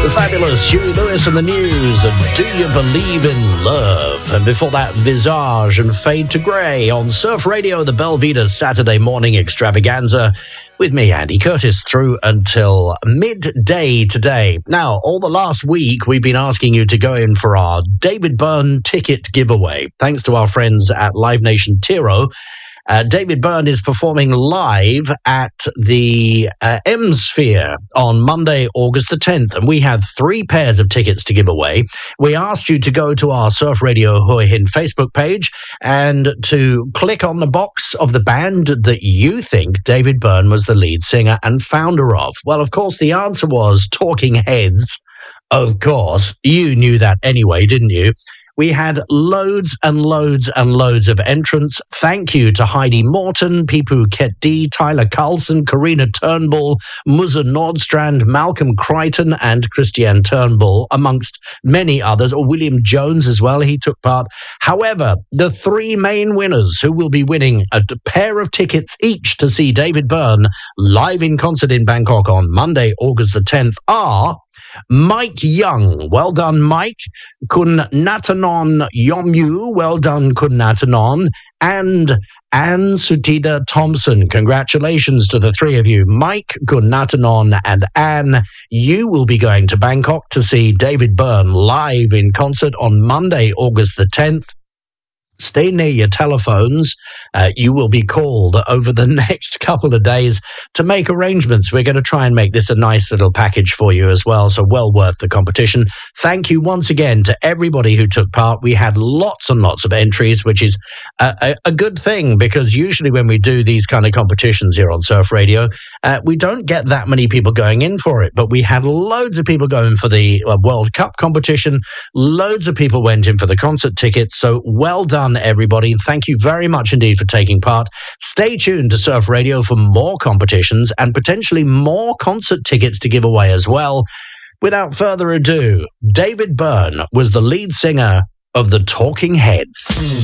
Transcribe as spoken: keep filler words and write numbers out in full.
The fabulous Huey Lewis and the News and Do You Believe in Love? And before that, Visage and Fade to Grey on Surf Radio, the Belvedere Saturday morning extravaganza with me, Andy Curtis, through until midday today. Now, all the last week, we've been asking you to go in for our David Byrne ticket giveaway. Thanks to our friends at Live Nation Tiro. Uh, David Byrne is performing live at the uh, M-Sphere on Monday, August the tenth, and we have three pairs of tickets to give away. We asked you to go to our Surf Radio Hua Hin Facebook page and to click on the box of the band that you think David Byrne was the lead singer and founder of. Well, of course, the answer was Talking Heads. Of course, you knew that anyway, didn't you? We had loads and loads and loads of entrants. Thank you to Heidi Morton, Pipu Ketdi, Tyler Carlson, Karina Turnbull, Musa Nordstrand, Malcolm Crichton, and Christiane Turnbull, amongst many others, or William Jones as well. He took part. However, the three main winners who will be winning a pair of tickets each to see David Byrne live in concert in Bangkok on Monday, August the tenth are Mike Young, well done, Mike. Kun Natanon Yomyu, well done, Kun Natanon. And Anne Sutida Thompson. Congratulations to the three of you. Mike, Kun Natanon, and Anne. You will be going to Bangkok to see David Byrne live in concert on Monday, August the tenth. Stay near your telephones. Uh, you will be called over the next couple of days to make arrangements. We're going to try and make this a nice little package for you as well, so well worth the competition. Thank you once again to everybody who took part. We had lots and lots of entries, which is a, a, a good thing, because usually when we do these kind of competitions here on Surf Radio, uh, we don't get that many people going in for it, but we had loads of people going for the uh, World Cup competition. Loads of people went in for the concert tickets, so well done, everybody. Thank you very much indeed for taking part. Stay tuned to Surf Radio for more competitions and potentially more concert tickets to give away as well. Without further ado, David Byrne was the lead singer of the Talking Heads.